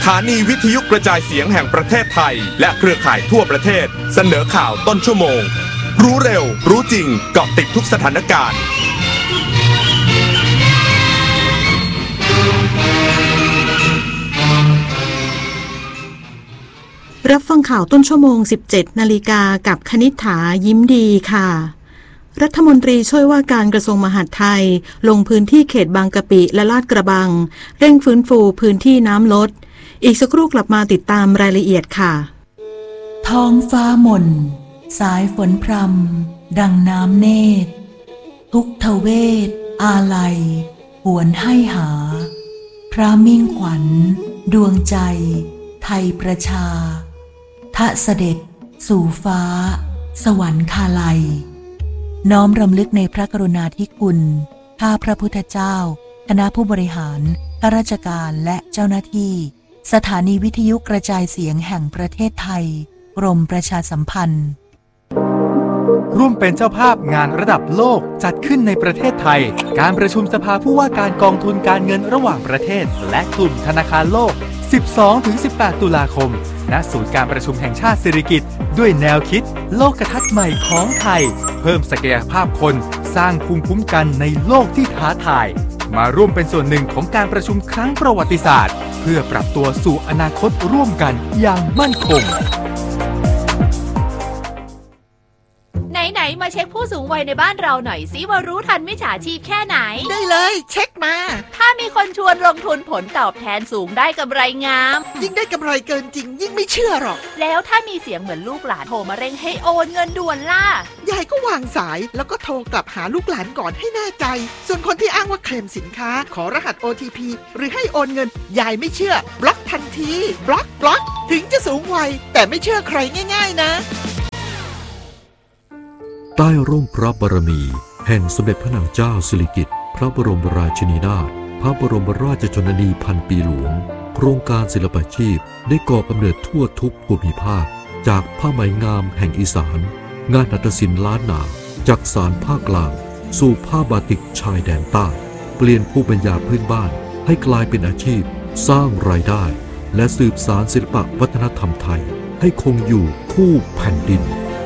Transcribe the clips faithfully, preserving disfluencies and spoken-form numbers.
ถานีวิทยุกระจายเสียงแห่งประเทศไทยและเครือข่ายทั่วประเทศเสนอข่าวต้นชั่วโมงรู้เร็วรู้จริงเกาะติดทุกสถานการณ์รับฟังข่าวต้นชั่วโมง สิบเจ็ดนาฬิกากับคณิษฐายิ้มดีค่ะรัฐมนตรีช่วยว่าการกระทรวงมหาดไทยลงพื้นที่เขตบางกะปิและลาดกระบังเร่งฟื้นฟูพื้นที่น้ำลดอีกสักครู่กลับมาติดตามรายละเอียดค่ะท้องฟ้าหม่นสายฝนพรำดังน้ำเนตรทุกทเวทอาลัยหวนให้หาพระมิ่งขวัญดวงใจไทยประชาทะเสด็จสู่ฟ้าสวรรคาลัยน้อมรำลึกในพระกรุณาธิคุณข้าพระพุทธเจ้าคณะผู้บริหารข้าราชการและเจ้าหน้าที่สถานีวิทยุกระจายเสียงแห่งประเทศไทยกรมประชาสัมพันธ์ร่วมเป็นเจ้าภาพงานระดับโลกจัดขึ้นในประเทศไทยการประชุมสภาผู้ว่าการกองทุนการเงินระหว่างประเทศและกลุ่มธนาคารโลก สิบสองถึงสิบแปด ตุลาคมณศูนย์การประชุมแห่งชาติสิริกิติ์ด้วยแนวคิดโลกทัศน์ใหม่ของไทยเพิ่มศักยภาพคนสร้างภูมิคุ้มกันในโลกที่ท้าทายมาร่วมเป็นส่วนหนึ่งของการประชุมครั้งประวัติศาสตร์เพื่อปรับตัวสู่อนาคตร่วมกันอย่างมั่นคงไหนๆมาเช็คผู้สูงวัยในบ้านเราหน่อยสิว่ารู้ทันมิจฉาชีพแค่ไหนได้เลยเช็คมาถ้ามีคนชวนลงทุนผลตอบแทนสูงได้กำไรงามยิ่งได้กำไรเกินจริงยิ่งไม่เชื่อหรอกแล้วถ้ามีเสียงเหมือนลูกหลานโทรมาเร่งให้โอนเงินด่วนล่ะยายก็วางสายแล้วก็โทรกลับหาลูกหลานก่อนให้แน่ใจส่วนคนที่อ้างว่าเคลมสินค้าขอรหัส โอ ที พี หรือให้โอนเงินยายไม่เชื่อบล็อกทันทีบล็อกบล็อกถึงจะสูงวัยแต่ไม่เชื่อใครง่ายๆนะใต้ร่มพระบารมีแห่งสมเด็จพระนางเจ้าสิริกิติ์พระบรมราชินีนาถพระบรมราชชนนีพันปีหลวงโครงการศิลปาชีพได้ก่อกำเนิดทั่วทุกภูมิภาคจากผ้าไหมงามแห่งอีสานงานหัตถศิลป์ล้านนาจากสานภาคกลางสู่ผ้าบาติกชายแดนใต้เปลี่ยนภูมิปัญญาพื้นบ้านให้กลายเป็นอาชีพสร้างรายได้และสืบสานศิลปวัฒนธรรมไทยให้คงอยู่คู่แผ่นดิน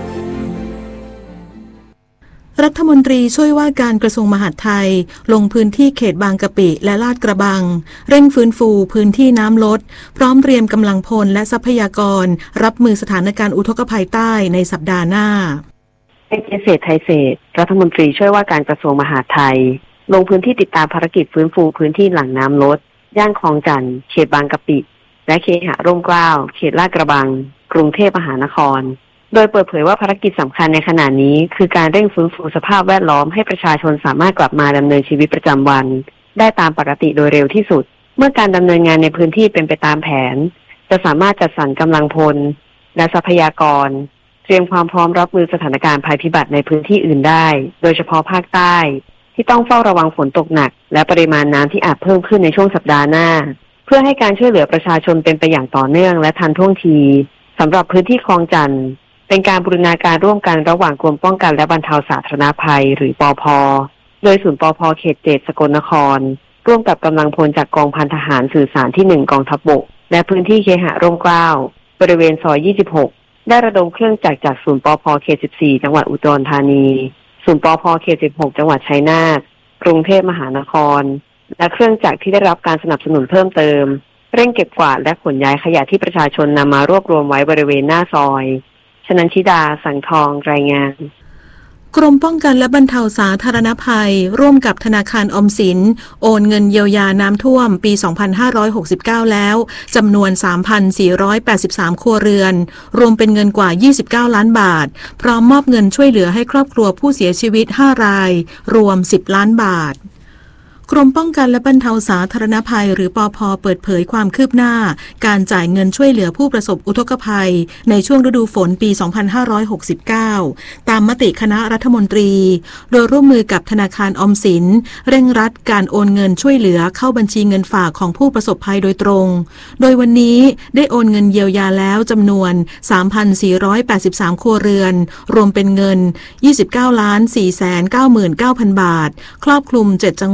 รัฐมนตรีช่วยว่าการกระทรวงมหาดไทยลงพื้นที่เขตบางกะปิและลาดกระบังเร่งฟื้นฟูพื้นที่น้ำลดพร้อมเตรียมกำลังพลและทรัพยากรรับมือสถานการณ์อุทกภัยใต้ในสัปดาห์หน้าเกษตรไทยเศรษฐ์รัฐมนตรีช่วยว่าการกระทรวงมหาดไทยลงพื้นที่ติดตามภารกิจฟื้นฟูพื้นที่หลังน้ำลดย่านคลองจันทน์เขตบางกะปิและเคหะร่มเกล้าเขตลาดกระบังกรุงเทพมหานครโดยเปิดเผยว่าภารกิจสำคัญในขณะนี้คือการเร่งฟื้นฟูสภาพแวดล้อมให้ประชาชนสามารถกลับมาดำเนินชีวิตประจำวันได้ตามปกติโดยเร็วที่สุดเมื่อการดำเนินงานในพื้นที่เป็นไปตามแผนจะสามารถจัดสรรกำลังพลและทรัพยากรเตรียมความพร้อมรับมือสถานการณ์ภัยพิบัติในพื้นที่อื่นได้โดยเฉพาะภาคใต้ที่ต้องเฝ้าระวังฝนตกหนักและปริมาณน้ำที่อาจเพิ่มขึ้นในช่วงสัปดาห์หน้าเพื่อให้การช่วยเหลือประชาชนเป็นไปอย่างต่อเนื่องและทันท่วงทีสำหรับพื้นที่คลองจันทน์เป็นการบูรณาการร่วมกันระหว่างกรมป้องกันและบรรเทาสาธารณภัยหรือปภ.โดยศูนย์ปภ.เขตเจ็ดสกลนครร่วมกับกำลังพลจากกองพันทหารสื่อสารที่หนึ่งกองทัพบกและพื้นที่เคหะร่มเกล้าบริเวณซอยยี่สิบหกได้ระดมเครื่องจักรจากศูนย์ปภ.เขตสิบสี่จังหวัดอุดรธานีศูนย์ปภ.เขตสิบหกจังหวัดชัยนาทกรุงเทพมหานครและเครื่องจักรที่ได้รับการสนับสนุนเพิ่มเติมเร่งเก็บกวาดและขนย้ายขยะที่ประชาชนนำมารวบรวมไว้บริเวณหน้าซอยชนันชิดาสังทองรายงานกรมป้องกันและบรรเทาสาธารณภัยร่วมกับธนาคารออมสินโอนเงินเยียวยาน้ำท่วมปี สองพันห้าร้อยหกสิบเก้า แล้วจำนวน สามพันสี่ร้อยแปดสิบสาม ครัวเรือนรวมเป็นเงินกว่า ยี่สิบเก้า ล้านบาทพร้อมมอบเงินช่วยเหลือให้ครอบครัวผู้เสียชีวิตห้ารายรวมสิบล้านบาทกรมป้องกันและบรรเทาสาธารณภัยหรือปภ.เปิดเผยความคืบหน้าการจ่ายเงินช่วยเหลือผู้ประสบอุทกภัยในช่วงฤดูฝนปี สองพันห้าร้อยหกสิบเก้า ตามมติคณะรัฐมนตรีโดยร่วมมือกับธนาคารออมสินเร่งรัดการโอนเงินช่วยเหลือเข้าบัญชีเงินฝากของผู้ประสบภัยโดยตรงโดยวันนี้ได้โอนเงินเยียวยาแล้วจำนวน สามพันสี่ร้อยแปดสิบสาม ครัวเรือนรวมเป็นเงิน ยี่สิบเก้าล้านสี่แสนเก้าหมื่นเก้าพัน บาทครอบคลุมเจ็ดจังหวัด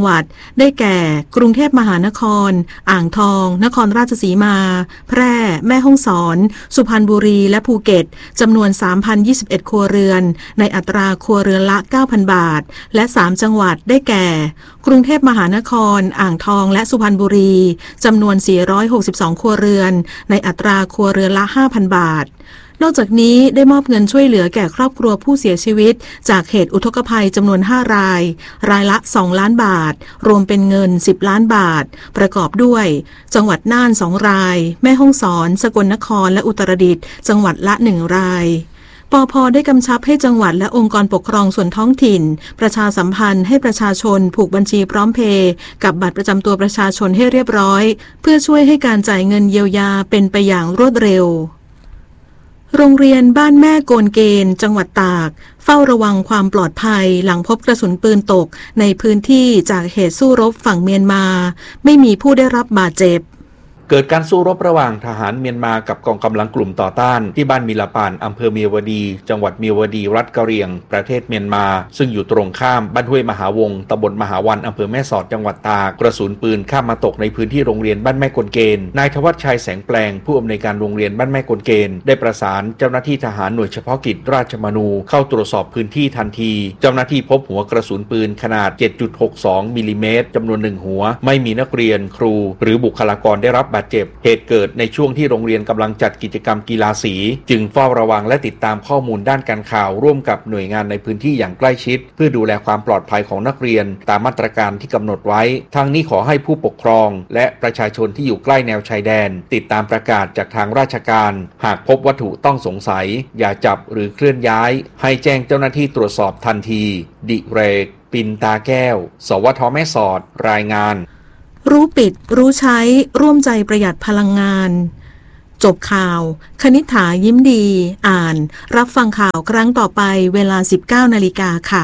ได้แก่กรุงเทพมหานครอ่างทองนครราชสีมาแพร่แม่ฮ่องสอนสุพรรณบุรีและภูเก็ตจำนวน สามพันยี่สิบเอ็ด ครัวเรือนในอัตราครัวเรือนละ เก้าพัน บาทและสามจังหวัดได้แก่กรุงเทพมหานครอ่างทองและสุพรรณบุรีจำนวน สี่ร้อยหกสิบสอง ครัวเรือนในอัตราครัวเรือนละ ห้าพัน บาทนอกจากนี้ได้มอบเงินช่วยเหลือแก่ครอบครัวผู้เสียชีวิตจากเหตุอุทกภัยจำนวนห้ารายรายละสองล้านบาทรวมเป็นเงินสิบล้านบาทประกอบด้วยจังหวัดน่านสองรายแม่ฮ่องสอนสกลนครและอุตรดิตถ์จังหวัดละหนึ่งรายปภ.ได้กำชับให้จังหวัดและองค์กรปกครองส่วนท้องถิ่นประชาสัมพันธ์ให้ประชาชนผูกบัญชีพร้อมเพย์กับบัตรประจำตัวประชาชนให้เรียบร้อยเพื่อช่วยให้การจ่ายเงินเยียวยาเป็นไปอย่างรวดเร็วโรงเรียนบ้านแม่โกนเกณฑ์จังหวัดตากเฝ้าระวังความปลอดภัยหลังพบกระสุนปืนตกในพื้นที่จากเหตุสู้รบฝั่งเมียนมาไม่มีผู้ได้รับบาดเจ็บเกิดการสู้รบระหว่างทหารเมียนมากับกองกำลังกลุ่มต่อต้านที่บ้านมิลาปานอำเภอเมียวดีจังหวัดเมียวดีรัฐกะเหรี่ยงประเทศเมียนมาซึ่งอยู่ตรงข้ามบ้านห้วยมหาวงตำบลมหาวันอำเภอแม่สอดจังหวัดตากกระสุนปืนข้ามมาตกในพื้นที่โรงเรียนบ้านแม่กลเกณฑ์นายธวัชชัยแสงแปลงผู้อำนวยการโรงเรียนบ้านแม่กลเกณฑ์ได้ประสานเจ้าหน้าที่ทหารหน่วยเฉพาะกิจราชมนูเข้าตรวจสอบพื้นที่ทันทีเจ้าหน้าที่พบหัวกระสุนปืนขนาด เจ็ดจุดหกสอง มิลลิเมตรจำนวนหนึ่งหัวไม่มีนักเรียนครูหรือบุคลากรได้รับบาดเจ็บเหตุเกิดในช่วงที่โรงเรียนกำลังจัดกิจกรรมกีฬาสีจึงเฝ้าระวังและติดตามข้อมูลด้านการข่าวร่วมกับหน่วยงานในพื้นที่อย่างใกล้ชิดเพื่อดูแลความปลอดภัยของนักเรียนตามมาตรการที่กำหนดไว้ทั้งนี้ขอให้ผู้ปกครองและประชาชนที่อยู่ใกล้แนวชายแดนติดตามประกาศจากทางราชการหากพบวัตถุต้องสงสัยอย่าจับหรือเคลื่อนย้ายให้แจ้งเจ้าหน้าที่ตรวจสอบทันทีดิเรกปินตาแก้วสวทแม่สอดรายงานรู้ปิดรู้ใช้ร่วมใจประหยัดพลังงานจบข่าวคณิษฐายิ้มดีอ่านรับฟังข่าวครั้งต่อไปเวลา สิบเก้านาฬิกา ค่ะ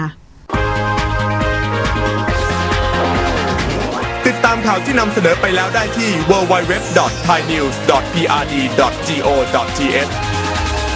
ติดตามข่าวที่นำเสนอไปแล้วได้ที่ ดับเบิลยู ดับเบิลยู ดับเบิลยู ดอท ไทยนิวส์ ดอท พี อาร์ ดี ดอท จี โอ ดอท ที เอช